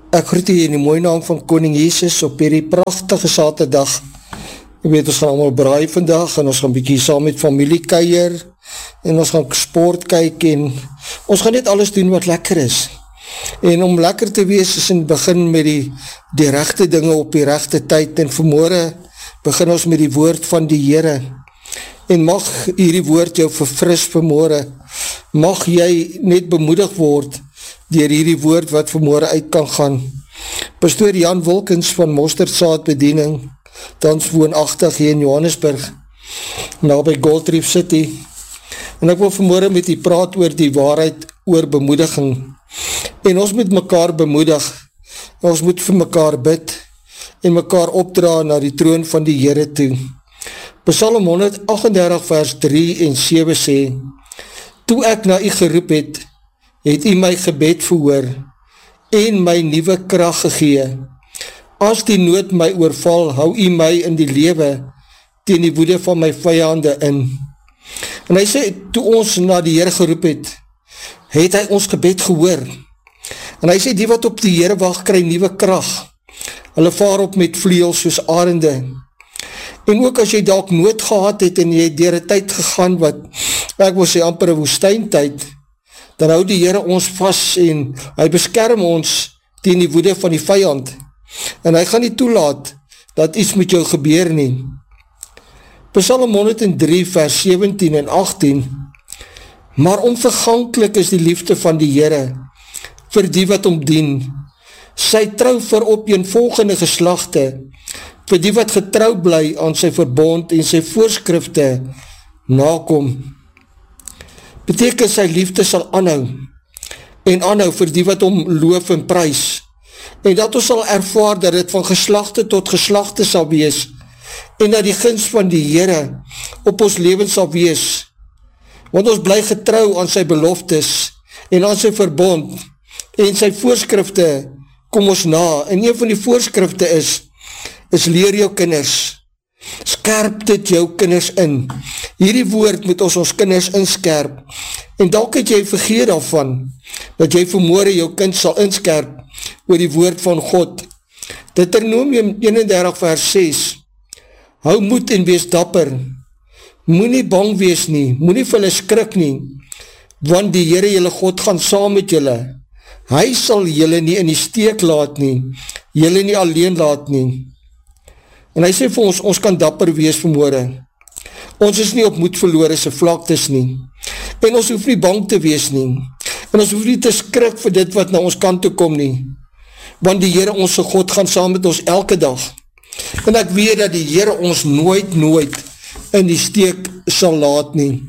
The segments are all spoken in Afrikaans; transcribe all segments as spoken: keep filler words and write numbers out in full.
Ek groet u in die mooie naam van Koning Jesus op hierdie prachtige Saterdag. Ek weet, ons gaan allemaal braai vandag en ons gaan bykie saam met familie kuier en ons gaan sport kyk en ons gaan net alles doen wat lekker is. En om lekker te wees is in begin met die, die rechte dinge op die rechte tyd en vanmorgen begin ons met die woord van die Here. En mag hierdie woord jou verfris vanmorgen. Mag jy net bemoedig word dier hierdie woord wat vanmorgen uit kan gaan. Pastoor Jan Wilkens van Mosterdsaad Bediening, tans woonachtig hier in Johannesburg, na by Gold Reef City. En ek wil vanmorgen met u praat oor die waarheid, oor bemoediging. En ons moet mekaar bemoedig, ons moet vir mekaar bid, en mekaar opdra na die troon van die Here toe. Psalm honderd agt en dertig vers drie en sewe sê, toe ek na u geroep het, het u my gebed verhoor, en my nuwe krag gegee. As die nood my oorval, hou u my in die lewe, teen die woede van my vyande in. En hy sê, toe ons na die Here geroep het, het hy ons gebed gehoor. En hy sê, die wat op die Here wag, kry nuwe krag. Hulle vaar op met vleuels soos arende. En ook as jy dalk nood gehad het, en jy het deur 'n tyd gegaan, wat, ek wil sê amper 'n woestyntyd, dan hou die Here ons vas, en hy beskerm ons teen die woede van die vyand. En hy gaan nie toelaat, dat iets met jou gebeur nie. Psalm honderd en drie vers sewentien en agttien, maar onverganklik is die liefde van die Here, vir die wat hom dien, sy trou vir opeenvolgende geslagte, vir die wat getrou bly aan sy verbond en sy voorskrifte nakom. Beteken sy liefde sal aanhou, en aanhou vir die wat hom loof en prys, en dat ons sal ervaar dat het van geslagte tot geslagte sal wees, en dat die guns van die Here op ons leven sal wees, want ons bly getrou aan sy beloftes, en aan sy verbond, en sy voorskrifte kom ons na, en een van die voorskrifte is, is leer jou kinders, skerp dit jou kinders in. Hierdie woord moet ons ons kinders inskerp, en dalk het jy vergeet daarvan, dat jy vanmorgen jou kind sal inskerp, oor die woord van God. Deuteronomium eenendertig vers ses, hou moed en wees dapper, moet nie bang wees nie, moet nie vir hulle skrik nie, want die Here julle God gaan saam met julle, hy sal julle nie in die steek laat nie, julle nie alleen laat nie. En hy sê vir ons, ons kan dapper wees vanmorgen. Ons is nie op moed verloor as 'n vlaktes nie. En ons hoef nie bang te wees nie. En ons hoef nie te skrik vir dit wat na ons kant toe kom nie. Want die Here ons God gaan saam met ons elke dag. En ek weet dat die Here ons nooit, nooit in die steek sal laat nie.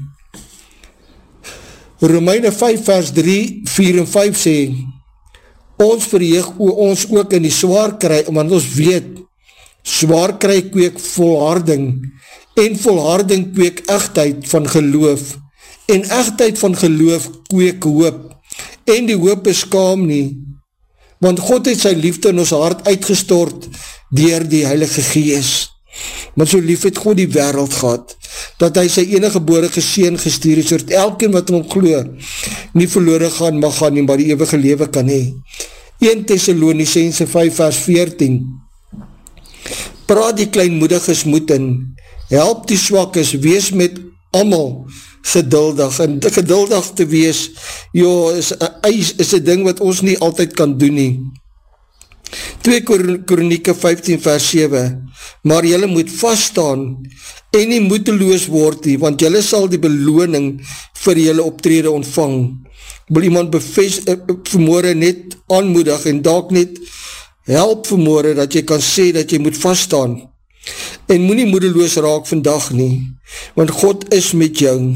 Romeine vyf vers drie, vier en vyf sê, ons verheug ons ook in die swaar kry, want ons weet, swaar kry kweek volharding, en volharding kweek egtheid van geloof, en egtheid van geloof kweek hoop, en die hoop is skaam nie, want God het sy liefde in ons hart uitgestort, deur die Heilige Gees. Want so lief het God die wêreld gehad, dat hy sy enige geborene seun gestuur het, sodat elkeen wat in hom glo, nie verlore gaan mag gaan nie, maar die ewige lewe kan hê. Eerste Tessalonisense vyf vers veertien, praat die kleinmoediges moed in, help die swakkes, wees met almal geduldig, en geduldig te wees, jo, is een is een ding wat ons nie altyd kan doen nie. twee Kronieke vyftien vers sewe, maar jylle moet vaststaan, en nie moedeloos word nie, want jylle sal die beloning vir jylle optrede ontvang. Wil iemand bevest, uh, vanmorgen net aanmoedig, en dalk net help vanmorgen, dat jy kan sê, dat jy moet vaststaan, en moet nie moedeloos raak vandag nie, want God is met jou.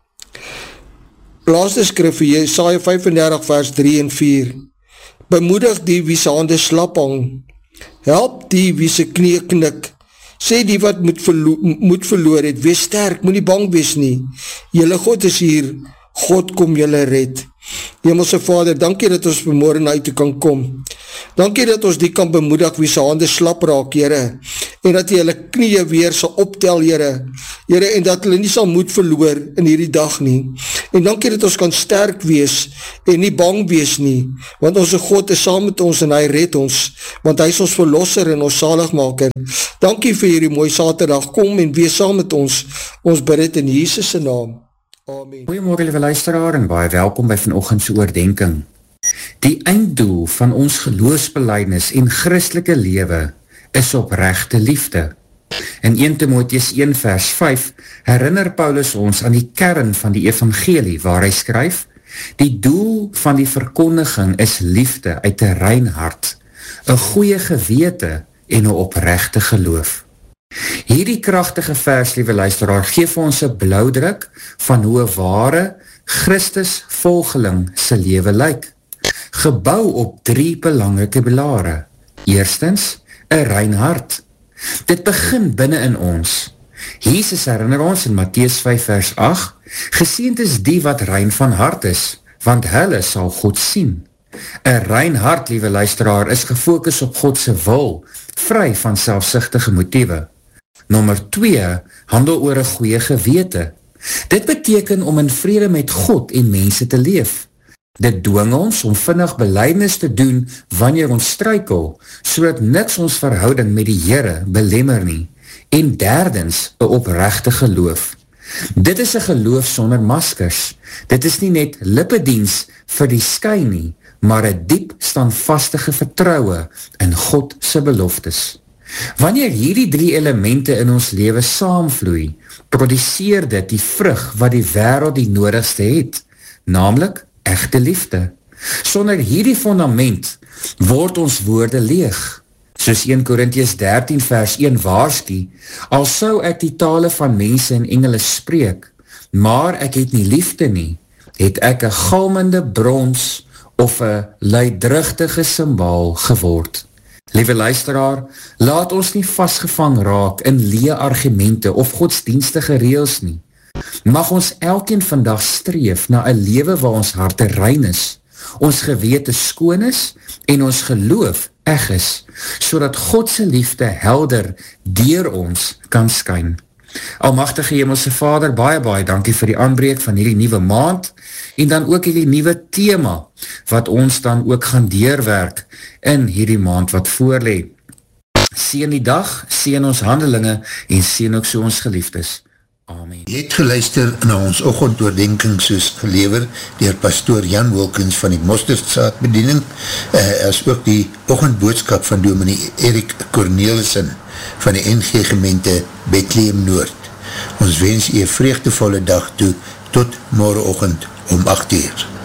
Laaste skrif, Jesaja vyf en dertig vers drie en vier, bemoedig die wie se hande slap hang, help die wie se knie knik, sê die wat moet, verlo moet verloor het, wees sterk, moet nie bang wees nie, jylle God is hier, God kom jylle red. Hemelse Vader, dankie dat ons vanmorgen na u toe kan kom, dankie dat ons die kan bemoedig wie se hande slap raak, Here, en dat jy hulle knieë weer sal optel, Here, Here, en dat hulle nie sal moed verloor in hierdie dag nie, en dankie dat ons kan sterk wees, en nie bang wees nie, want onze God is saam met ons, en hy red ons, want hy is ons verlosser en ons zaligmaker. Dankie vir hierdie mooie Saterdag, kom en wees saam met ons, ons bid het in Jesus' naam. Amen. Goeiemorgen, lieve luisteraar, en baie welkom by vanochtendse oordenking. Die einddoel van ons geloofsbelijdenis en Christelike lewe is opregte liefde. In eerste Timotheus een vers vyf herinner Paulus ons aan die kern van die evangelie waar hy skryf, die doel van die verkondiging is liefde uit 'n rein hart, 'n goeie gewete en 'n opregte geloof. Hierdie kragtige vers, liewe luisteraar, gee vir ons 'n bloudruk van hoe 'n ware Christus volgeling se lewe lyk. Gebou op drie belangrike pilare. Eerstens, 'n rein hart. Dit begin binne in ons. Jesus herinner ons in Matteus vyf vers agt, geseënd is die wat rein van hart is, want hulle sal God sien. 'n Rein hart, liewe luisteraar, is gefokus op God se wil, vry van selfsugtige motiewe. Nommer twee, handel oor 'n goeie gewete. Dit beteken om in vrede met God en mense te leef. Dit dwing ons om vinnig belydenis te doen wanneer ons struikel, sodat niks ons verhouding met die Here belemmer nie. En derdens, 'n opregte geloof. Dit is 'n geloof sonder maskers. Dit is nie net lippediens vir die skyn nie, maar 'n diep standvastige vertroue in God se beloftes. Wanneer hierdie drie elemente in ons lewe saamvloei, produseer dit die vrug wat die wêreld die nodigste het, naamlik egte liefde. Sonder hierdie fundament word ons woorde leeg. Soos eerste Korintiërs dertien vers een waarsku, al sou ek die tale van mense en engele spreek, maar ek het nie liefde nie, het ek 'n galmende brons of 'n luidrugtige simbaal geword. Liewe luisteraar, laat ons nie vasgevang raak in leë argumente of godsdienstige reëls nie. Mag ons elkeen vandag streef na 'n lewe waar ons harte rein is, ons gewete skoon is en ons geloof eg is, sodat God se liefde helder deur ons kan skyn. Almagtige Hemelse Vader, baie baie dankie vir die aanbreek van hierdie nuwe maand en dan ook hierdie nuwe tema wat ons dan ook gaan deurwerk in hierdie maand wat voorlê. Seën die dag, seën ons handelinge en seën ook so ons geliefdes. Amen. Jy het geluister na ons oggendoordenking soos gelewer deur pastoor Jan Wilkins van die Mosterdzaadbediening, uh, as ook die oggendboodskap van dominee Erik Cornelissen van die N G gemeente Bethlehem Noord. Ons wens u 'n vreugdevolle dag toe, tot morgenoggend om agt uur.